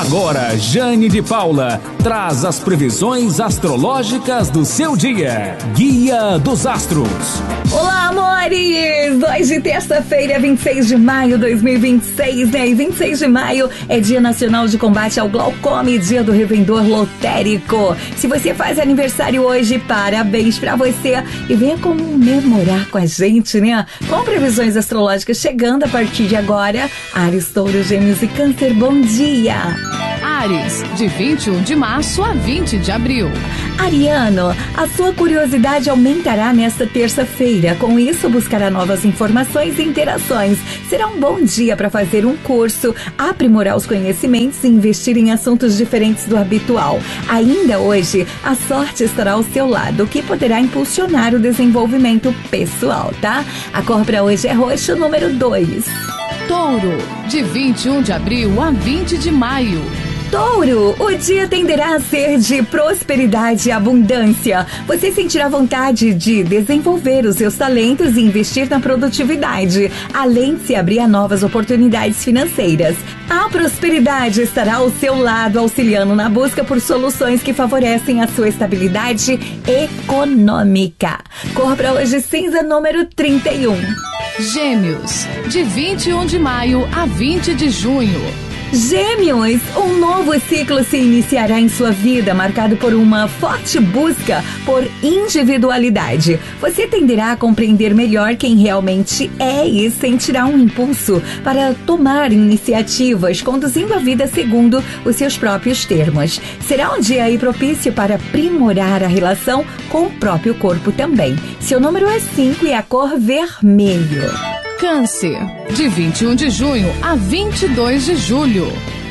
Agora, Jane de Paula traz as previsões astrológicas do seu dia. Guia dos Astros. Olá, amores! Hoje, terça-feira, 26 de maio de 2026, né? E 26 de maio é Dia Nacional de Combate ao Glaucoma e Dia do Revendedor Lotérico. Se você faz aniversário hoje, parabéns pra você e venha comemorar com a gente, né? Com previsões astrológicas chegando a partir de agora. Áries, Touro, Gêmeos e Câncer, bom dia! Áries, de 21 de março a 20 de abril. Ariano, a sua curiosidade aumentará nesta terça-feira. Com isso, buscará novas informações e interações. Será um bom dia para fazer um curso, aprimorar os conhecimentos e investir em assuntos diferentes do habitual. Ainda hoje, a sorte estará ao seu lado, o que poderá impulsionar o desenvolvimento pessoal, tá? A cor para hoje é roxo, número 2. Touro, de 21 de abril a 20 de maio. Touro, o dia tenderá a ser de prosperidade e abundância. Você sentirá vontade de desenvolver os seus talentos e investir na produtividade, além de se abrir a novas oportunidades financeiras. A prosperidade estará ao seu lado, auxiliando na busca por soluções que favorecem a sua estabilidade econômica. Cor para hoje cinza, número 31. Gêmeos, de 21 de maio a 20 de junho. Gêmeos, um novo ciclo se iniciará em sua vida, marcado por uma forte busca por individualidade. Você tenderá a compreender melhor quem realmente é e sentirá um impulso para tomar iniciativas, conduzindo a vida segundo os seus próprios termos. Será um dia aí propício para aprimorar a relação com o próprio corpo também. Seu número é 5 e a cor vermelho. Câncer, de 21 de junho a 22 de julho.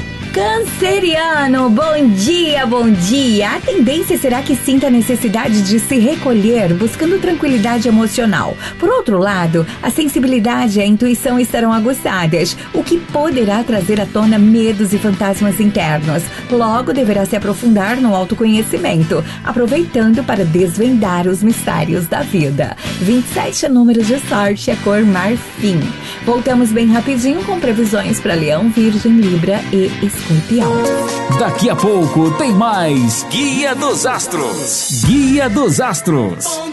Canceriano, bom dia, bom dia! A tendência será que sinta a necessidade de se recolher, buscando tranquilidade emocional. Por outro lado, a sensibilidade e a intuição estarão aguçadas, o que poderá trazer à tona medos e fantasmas internos. Logo, deverá se aprofundar no autoconhecimento, aproveitando para desvendar os mistérios da vida. 27 é número de sorte, a cor marfim. Voltamos bem rapidinho com previsões para Leão, Virgem, Libra e Escorpião. Daqui a pouco tem mais Guia dos Astros. Guia dos Astros.